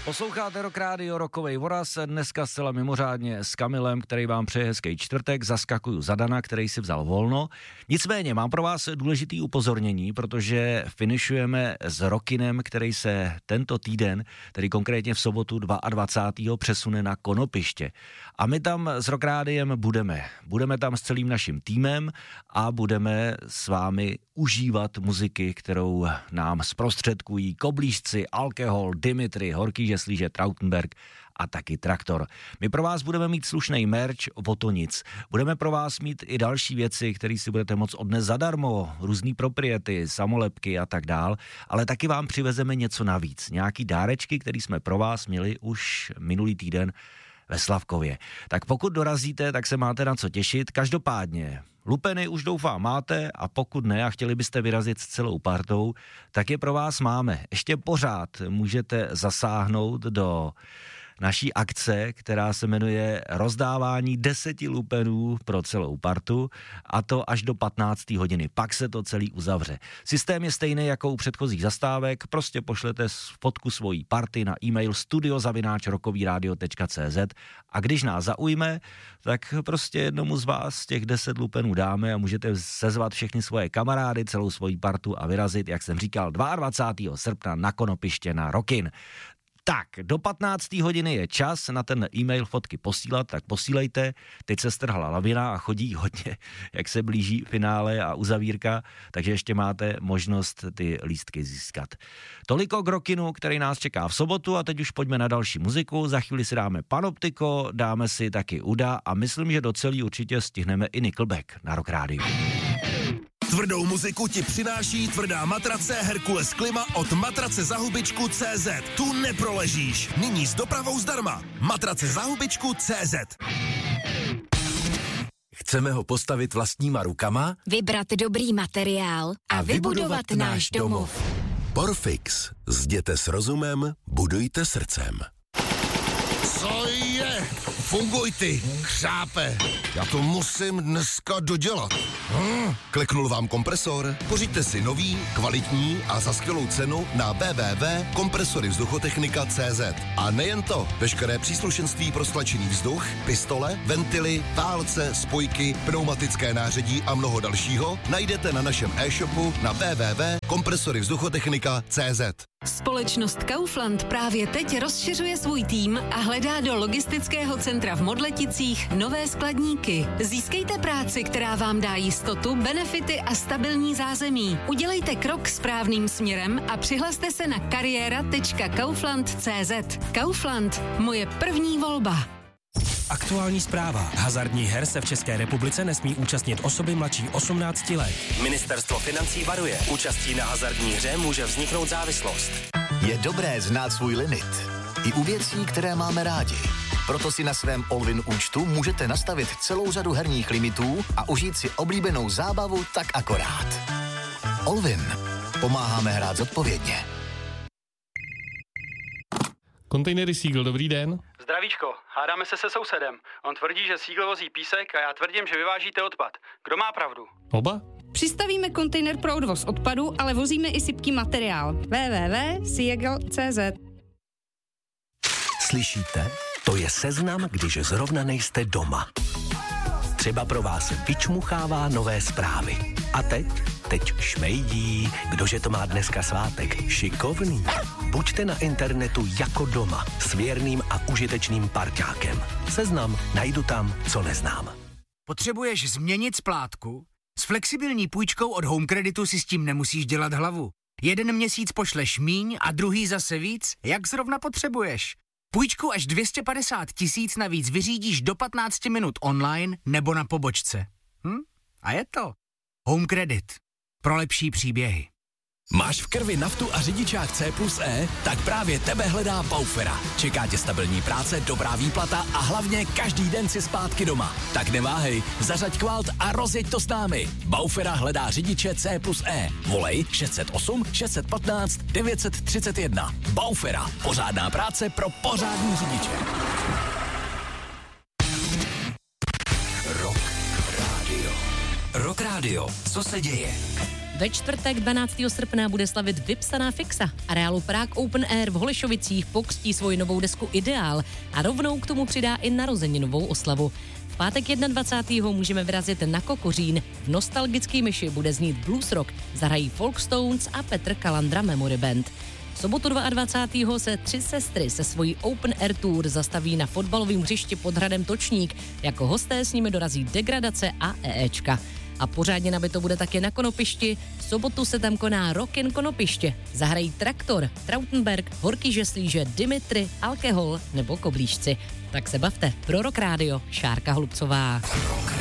Posloucháte Rock Radio, Rockovej voraz, dneska zcela mimořádně s Kamilem, který vám přeje hezký čtvrtek, zaskakuju za Dana, který si vzal volno. Nicméně mám pro vás důležitý upozornění, protože finišujeme s Rockinem, který se tento týden, tedy konkrétně v sobotu 22. přesune na Konopiště. A my tam s Rock Rádiem budeme. Budeme tam s celým naším týmem a budeme s vámi užívat muziky, kterou nám zprostředkují Koblížci, Alkohol, Dimitri, Horký Žeslíže, Trautenberg a taky Traktor. My pro vás budeme mít slušný merch, o to nic. Budeme pro vás mít i další věci, které si budete moct odnést zadarmo, různý propriety, samolepky a tak dál, ale taky vám přivezeme něco navíc. Nějaký dárečky, které jsme pro vás měli už minulý týden ve Slavkově. Tak pokud dorazíte, tak se máte na co těšit. Každopádně lupeny už doufám máte a pokud ne a chtěli byste vyrazit s celou partou, tak je pro vás máme. Ještě pořád můžete zasáhnout do naší akce, která se jmenuje rozdávání 10 lupenů pro celou partu a to až do 15. hodiny. Pak se to celý uzavře. Systém je stejný jako u předchozích zastávek, prostě pošlete fotku svojí party na e-mail studio@rockovyradio.cz a když nás zaujme, tak prostě jednomu z vás těch 10 lupenů dáme a můžete sezvat všechny svoje kamarády, celou svoji partu a vyrazit, jak jsem říkal, 22. srpna na Konopiště na Rockin. Tak, do 15. hodiny je čas na ten e-mail fotky posílat, tak posílejte. Teď se strhla lavina a chodí hodně, jak se blíží finále a uzavírka, takže ještě máte možnost ty lístky získat. Toliko k Rockinu, který nás čeká v sobotu a teď už pojďme na další muziku. Za chvíli si dáme Panoptiko, dáme si taky Uda a myslím, že do celý určitě stihneme i Nickelback na Rock Radio. Tvrdou muziku ti přináší tvrdá matrace Herkules Klima od matracezahubičku.cz. Tu neproležíš. Nyní s dopravou zdarma. Matracezahubičku.cz. Chceme ho postavit vlastníma rukama, vybrat dobrý materiál a vybudovat náš domov. Porfix. Zděte s rozumem, budujte srdcem. Co je? Funguj ty, chřápe. Já to musím dneska dodělat. Kliknul vám kompresor? Pořiďte si nový, kvalitní a za skvělou cenu na www.kompresoryvzduchotechnika.cz. A nejen to, veškeré příslušenství pro stlačený vzduch, pistole, ventily, válce, spojky, pneumatické nářadí a mnoho dalšího najdete na našem e-shopu na www.kompresoryvzduchotechnika.cz. Společnost Kaufland právě teď rozšiřuje svůj tým a hledá do logistického centra v Modleticích nové skladníky. Získejte práci, která vám dá jistotu, benefity a stabilní zázemí. Udělejte krok správným směrem a přihlaste se na kariéra.kaufland.cz. Kaufland, moje první volba. Aktuální zpráva. Hazardních her se v České republice nesmí účastnit osoby mladší 18 let. Ministerstvo financí varuje. Účastí na hazardní hře může vzniknout závislost. Je dobré znát svůj limit. I u věcí, které máme rádi. Proto si na svém Allwin účtu můžete nastavit celou řadu herních limitů a užít si oblíbenou zábavu tak akorát. Allwin. Pomáháme hrát zodpovědně. Kontejnery Seagull, dobrý den. Zdravíčko, hádáme se sousedem. On tvrdí, že Seagull vozí písek a já tvrdím, že vyvážíte odpad. Kdo má pravdu? Oba? Přistavíme kontejner pro odvoz odpadu, ale vozíme i sypký materiál. www.seagull.cz. Slyšíte? To je seznam, když zrovna nejste doma. Třeba pro vás vyčmuchává nové zprávy. A teď šmejdí, kdože to má dneska svátek. Šikovný. Buďte na internetu jako doma, s věrným a užitečným parťákem. Seznam najdu tam, co neznám. Potřebuješ změnit splátku? S flexibilní půjčkou od Home Creditu si s tím nemusíš dělat hlavu. Jeden měsíc pošleš míň a druhý zase víc, jak zrovna potřebuješ. Půjčku až 250 000 navíc vyřídíš do 15 minut online nebo na pobočce. A je to. Home Credit. Pro lepší příběhy. Máš v krvi naftu a řidičák C+E? Tak právě tebe hledá Baufera. Čeká tě stabilní práce, dobrá výplata a hlavně každý den si zpátky doma. Tak neváhej, zařaď kvalt a rozjeď to s námi. Baufera hledá řidiče C+E. Volej 608 615 931. Baufera. Pořádná práce pro pořádný řidiče. Rock Radio. Rock Radio. Co se děje? Ve čtvrtek 12. srpna bude slavit vypsaná fixa. Areálu Prague Open Air v Holešovicích pokřtí svoji novou desku Ideál a rovnou k tomu přidá i narozeninovou oslavu. V pátek 21. můžeme vyrazit na Kokořín. V nostalgický myši bude znít blues rock, zahrají Folkstones a Petr Kalandra Memory Band. V sobotu 22. se 3 sestry se svojí Open Air Tour zastaví na fotbalovém hřišti pod hradem Točník. Jako hosté s nimi dorazí Degradace a EEčka. A pořádně nabito bude taky na Konopišti. V sobotu se tam koná Rockin' Konopiště. Zahrají Traktor, Trautenberg, Horký žeslíže, Dimitri, Alkohol nebo Koblížci. Tak se bavte. Pro Rock Radio, Šárka Holubcová.